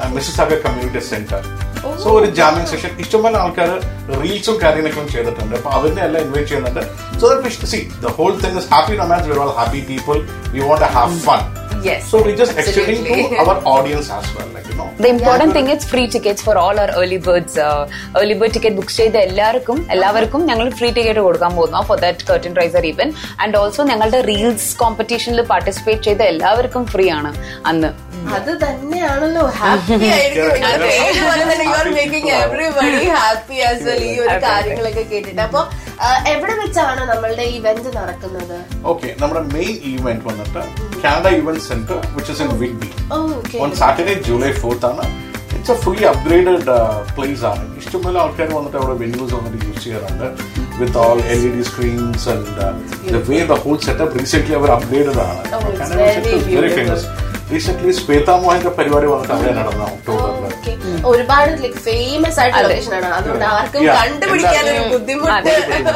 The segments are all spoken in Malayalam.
Mississauga community centre. സോ ഒരു ജാമിംഗ് സെഷൻ ഇഷ്ടംപോലെ ആൾക്കാർ റീൽസും കാര്യങ്ങളൊക്കെ ചെയ്തിട്ടുണ്ട്. അപ്പൊ അവരുടെ എല്ലാം ഇൻവൈറ്റ് ചെയ്യുന്നുണ്ട്. So that C the whole thing is happy romance. V are all happy people. We want to have fun. Yes. So we just extending to our audience as well, like you know. The important thing is free tickets for all our early birds. Early bird ticket book ചെയ്ത എല്ലാവർക്കും ഞങ്ങൾ ഫ്രീ ടിക്കറ്റ് കൊടുക്കാൻ പോകുന്നു for that curtain raiser event. And also ഞങ്ങളുടെ റീൽസ് കോമ്പറ്റീഷനിൽ പാർട്ടിസിപ്പേറ്റ് ചെയ്ത എല്ലാവർക്കും ഫ്രീ ആണ് അന്ന്. അത് തന്നെയാണല്ലോ ഹാപ്പി ആയിരിക്കും. Making everybody happy as well ഈ ഒരു കാര്യങ്ങളൊക്കെ കേട്ടിട്ട്. അപ്പൊ എവിടെ വെച്ചാണ് നമ്മളുടെ ഇവന്റ് നടക്കുന്നത്? ഓക്കെ, നമ്മുടെ മെയിൻ ഇവന്റ് വന്നിട്ട് Canada event centre which is in വിഗ്ബി on Saturday July 4th ആണ്. It's A fully upgraded place ആണ്. ഇഷ്ടംപോലെ ആൾക്കാർ വന്നിട്ട് അവിടെ വെന്യൂസ് വന്നിട്ട് യൂസ് ചെയ്യാറുണ്ട് with all LED screens and the way the whole setup recent our upgraded ആണ്. Very famous. റീസെന്റ് ശ്വേതാ മോഹന്റെ പരിപാടി വന്നിട്ട് അവിടെ നടന്ന ഒക്ടോബറിൽ. ഒരുപാട് ഫേമസ് ആയിട്ടുള്ള ലൊക്കേഷൻ ആണ്. അതുകൊണ്ട് ആർക്കും കണ്ടുപിടിക്കാൻ ഒരു ബുദ്ധിമുട്ട്.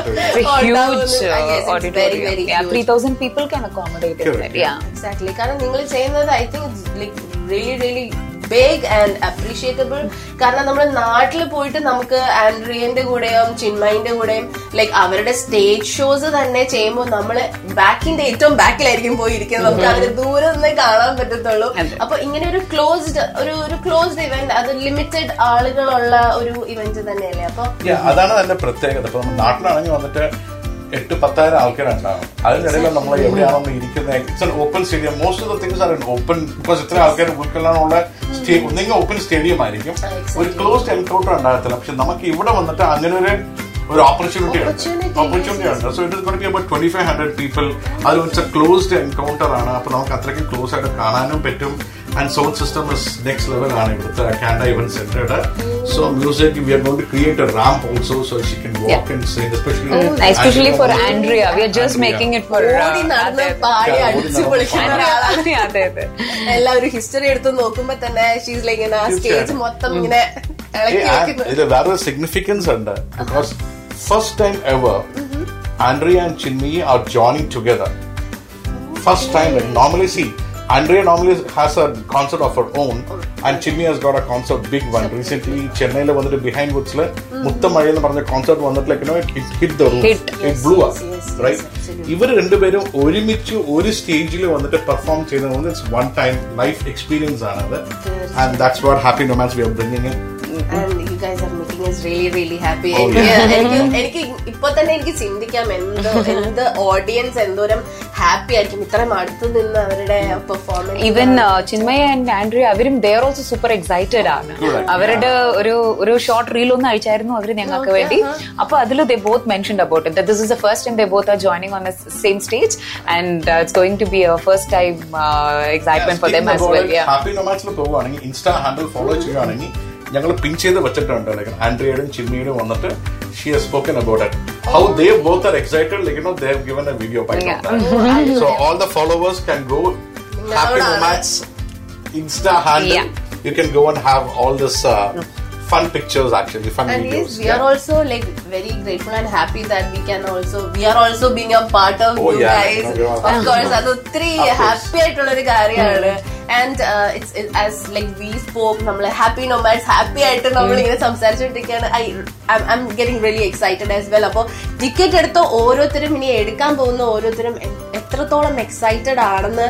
3,000 people can accommodate it. Yeah, exactly. കാരണം നിങ്ങൾ ചെയ്യുന്നത് I think like really really big and appreciable. കാരണം നമ്മുടെ നാട്ടിൽ പോയിട്ട് നമുക്ക് ആൻഡ്രിയന്റെ കൂടെയും ചിന്മയിന്റെ കൂടെയും ലൈക് അവരുടെ സ്റ്റേജ് ഷോസ് തന്നെ ചെയ്യുമ്പോൾ നമ്മള് ബാക്കിന്റെ ഏറ്റവും ബാക്കിലായിരിക്കും പോയിരിക്കുന്നത്. നമുക്ക് അവര് ദൂരെ നിന്ന് കാണാൻ പറ്റത്തുള്ളൂ. അപ്പൊ ഇങ്ങനെ ഒരു ക്ലോസ്ഡ് ഇവന്റ്, അത് ലിമിറ്റഡ് ആളുകളുള്ള ഒരു ഇവന്റ് തന്നെയല്ലേ? അപ്പൊ അതാണ് അതിന്റെ പ്രത്യേകത. ഇപ്പൊ നമ്മൾ നാട്ടിലാണെങ്കിൽ വന്നിട്ട് 8,000-10,000 ആൾക്കാരുണ്ടാവും. അതിനിടയിൽ നമ്മൾ എവിടെയാണോ ഇരിക്കുന്നത്. It's an open stadium. Most of the things are open because ഇത്ര ആൾക്കാർ ഉൾക്കൊള്ളാനുള്ള ഒന്നെങ്കിൽ ഓപ്പൺ സ്റ്റേഡിയം ആയിരിക്കും. ഒരു ക്ലോസ്ഡ് എൻകൗണ്ടർ ഉണ്ടാകത്തില്ല. പക്ഷെ നമുക്ക് ഇവിടെ വന്നിട്ട് അങ്ങനെ ഒരു ഓപ്പർച്യൂണിറ്റി ഉണ്ട്. So it is going to B about 2,500 people. അത് ഇറ്റ്സ് എ ക്ലോസ്ഡ് എൻകൗണ്ടർ ആണ്. അപ്പൊ നമുക്ക് അത്രയ്ക്ക് ക്ലോസ് ആയിട്ട് കാണാനും പറ്റും. And sound system is next level ആണ് ഇവിടുത്തെ Canada event സെന്ററുടെ. So music, we are going to create a ramp also so she can walk and sing, especially for Andrea. We are just making it for എല്ലാവരും ഹിസ്റ്ററി എടുത്ത് നോക്കുമ്പോ തന്നെ ഷീസ് ലൈക്ക് സ്റ്റേജ് മൊത്തം ഇങ്ങനെ ഇതിൽ വേറെ സിഗ്നിഫിക്കൻസ് ഉണ്ട്. Because first time ever Andrea and Chinmay are joining together. First time. Normally see Andrea normally has a concert of her own and Chinmay has got a concert, big one. Recently Chennai la vandu behind woods la Muttamazhi ennu paranja concert vandattu like it hit the roof. It blew up, right? Ivar rendu perum orimichu oru stage il vandattu perform cheyidhu. It's one time life experience another, and that's what Happy Romance we are bringing in. And you guys are making us really really happy. എനിക്ക് ഇപ്പൊ തന്നെ എനിക്ക് ചിന്തിക്കാം എന്ത് ഓഡിയൻസ് എന്തോരം ഹാപ്പി ആയിരിക്കും ഇത്രയും അടുത്ത് നിന്ന് അവരുടെ performance. Even Chinmaya and Andrea അവരും they are also super excited ആണ്. അവരുടെ ഒരു ഷോർട്ട് റീൽ ഒന്ന് അയച്ചായിരുന്നു അവര് ഞങ്ങൾക്ക് വേണ്ടി. അപ്പൊ അതിൽ ദേ both mentioned about it. This is the first time they both are joining on A same stage and it's going to B A first time excitement for them as well. Happy റൊമാൻസിൽ പോവുകയാണെങ്കിൽ ഇൻസ്റ്റാ ഹാൻഡിൽ ഫോളോ ചെയ്യുകയാണെങ്കിൽ ഞങ്ങൾ പിൻ ചെയ്ത് വെച്ചിട്ടുണ്ട്. ആൻഡ്രിയയുടെയും ചിന്മയുടെയും വന്നിട്ട് she has spoken about it, how they both are excited, like you know they have given a video by that. So all the followers can go Happy Romance Insta handle. You can go and have all this fun pictures, actually fun and videos. Yes, we are also like very grateful and happy that we are also being a part of you guys. Of course adu three happy aayittulla oru karyana. And it's as like we spoke, nammal Happy Nomads happy aayittu nammal ingane samsarichottikkana. I'm getting really excited as well. Appo ticket edutha orotharum ini edukkan povunna orotharum എത്രത്തോളം എക്സൈറ്റഡ് ആണെന്ന്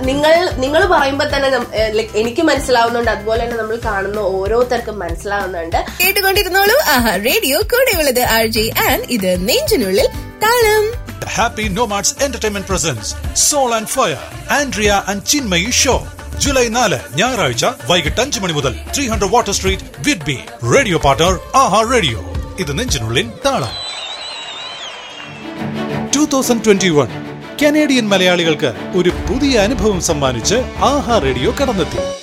നിങ്ങൾ പറയുമ്പോൾ തന്നെ ലൈക് എനിക്ക് മനസ്സിലാവുന്നുണ്ട്. അതുപോലെ തന്നെ നമ്മൾ കാണുന്ന ഓരോരുത്തർക്കും മനസ്സിലാവുന്നുണ്ട്. കേട്ടുകൊണ്ടിരുന്നോളൂ ആഹാ റേഡിയോ. കൂടെയുള്ളത് RJ ആൻഡ് ഇത് നെഞ്ചിനുള്ളിൽ താളം. Happy Nomads Entertainment presents Soul and Fire Andrea and Chinmay show. July 4 ഞായറാഴ്ച വൈകിട്ട് 5 മണി മുതൽ 300 water street Whidbey. Radio partner ആഹാ റേഡിയോ. ഇത് നെഞ്ചിനുള്ളിൽ താളം. 2021 കനേഡിയൻ മലയാളികൾക്ക് ഒരു പുതിയ അനുഭവം സമ്മാനിച്ച് ആഹാ റേഡിയോ കടന്നെത്തി.